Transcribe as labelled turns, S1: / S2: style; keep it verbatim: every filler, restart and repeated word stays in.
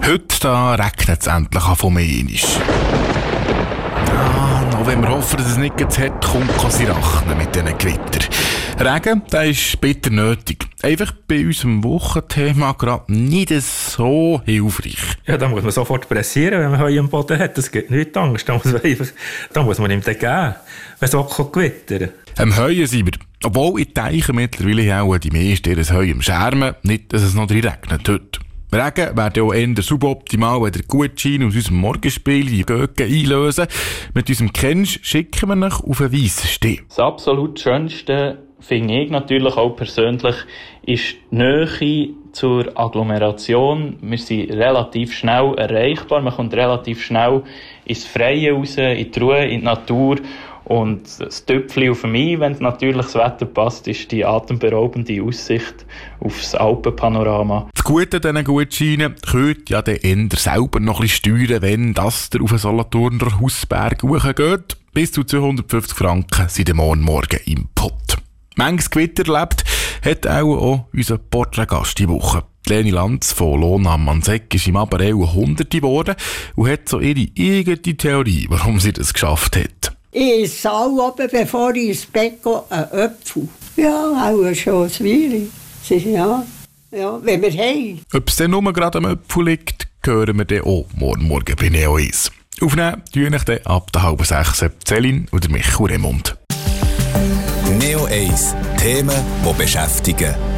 S1: Heute da regnet es endlich von mir einmal. Ja, auch wenn wir hoffen, dass es nicht zu hart kommt, kann sie rechnen mit diesen Gewitter. Regen, der ist bitter nötig. Einfach bei unserem Wochenthema gerade nicht so hilfreich.
S2: Ja, da muss man sofort pressieren, wenn man Heu am Boden hat. Das gibt nichts Angst. Da muss man, einfach, da muss man ihm den geben, wenn es auch gewittern kann.
S1: Am Heuen sind wir. Obwohl ich denke mittlerweile auch die meisten ihr Heu am Schermen, nicht, dass es noch drin regnet heute. Regen wäre auch eher suboptimal, wenn der Gutschein aus unserem Morgenspiel die Göcke einlösen. Mit unserem Kennsch schicken wir ihn auf einen weissen Steh.
S3: Das absolut Schönste, finde ich natürlich auch persönlich, ist die Nähe zur Agglomeration. Wir sind relativ schnell erreichbar, man kommt relativ schnell ins Freie raus, in die Ruhe, in die Natur. Und das Tüpfchen auf mich, wenn natürlich das Wetter passt, ist die atemberaubende Aussicht auf das Alpenpanorama.
S1: Das Gute an diesen Gutscheinen könnt ja dann eher selber noch ein bisschen steuern, wenn das der auf den Solothurner Hausberg hochgeht. Bis zu zweihundertfünfzig Franken sind morgen Morgen im Pott. Manches Gewitter erlebt hat auch, auch unser Porträtgast die Woche. Leni Lanz von Lohn am Manseck ist im Aberell Hunderte geworden und hat so ihre eigene Theorie, warum sie das geschafft hat.
S4: Ich esse auch, bevor ich ins Bett gehe, einen Apfel. Ja, auch schon ein Weile. Ja, ja, wenn wir haben.
S1: Ob es dann nur gerade am Apfel liegt, hören wir dann auch morgen Morgen bei Neo eins. Aufnehmen tue ich dann ab der halben sechs Céline oder Michael Remund.
S5: Neo eins. Themen, die beschäftigen.